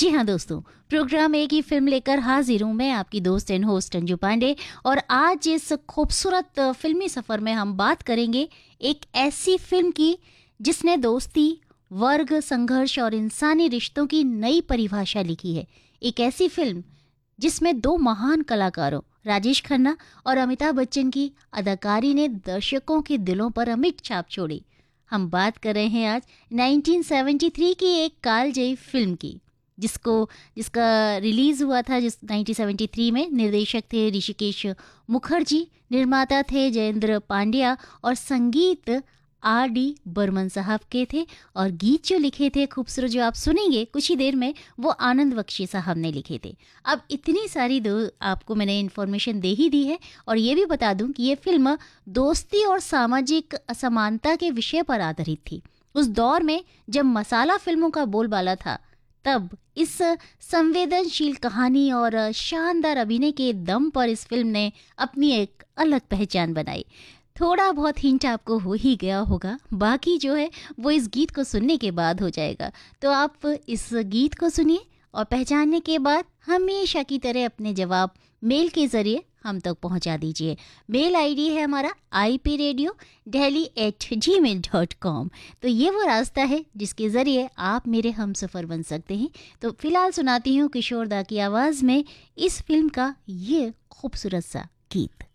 जी हाँ दोस्तों, प्रोग्राम एक ही फिल्म लेकर हाजिर हूँ मैं, आपकी दोस्त एंड होस्ट अंजू पांडे। और आज इस खूबसूरत फिल्मी सफ़र में हम बात करेंगे एक ऐसी फिल्म की जिसने दोस्ती, वर्ग, संघर्ष और इंसानी रिश्तों की नई परिभाषा लिखी है। एक ऐसी फिल्म जिसमें दो महान कलाकारों राजेश खन्ना और अमिताभ बच्चन की अदाकारी ने दर्शकों के दिलों पर अमिट छाप छोड़ी। हम बात कर रहे हैं आज 1973 की एक कालजयी फिल्म की, जिसका रिलीज़ हुआ था 1973 में। निर्देशक थे ऋषिकेश मुखर्जी, निर्माता थे जयेंद्र पांड्या और संगीत R.D. बर्मन साहब के थे। और गीत जो लिखे थे खूबसूरत, जो आप सुनेंगे कुछ ही देर में, वो आनंद बख्शी साहब ने लिखे थे। अब इतनी सारी आपको मैंने इन्फॉर्मेशन दे ही दी है, और ये भी बता दूं कि ये फिल्म दोस्ती और सामाजिक असमानता के विषय पर आधारित थी। उस दौर में जब मसाला फिल्मों का बोलबाला था, तब इस संवेदनशील कहानी और शानदार अभिनय के दम पर इस फिल्म ने अपनी एक अलग पहचान बनाई। थोड़ा बहुत हिंट आपको हो ही गया होगा, बाकी जो है वो इस गीत को सुनने के बाद हो जाएगा। तो आप इस गीत को सुनिए और पहचानने के बाद हमेशा की तरह अपने जवाब मेल के ज़रिए हम तक पहुंचा दीजिए। मेल आईडी है हमारा ipradiodelhi@gmail.com। तो ये वो रास्ता है जिसके ज़रिए आप मेरे हम सफ़र बन सकते हैं। तो फिलहाल सुनाती हूँ किशोर दा की आवाज़ में इस फिल्म का ये खूबसूरत सा गीत।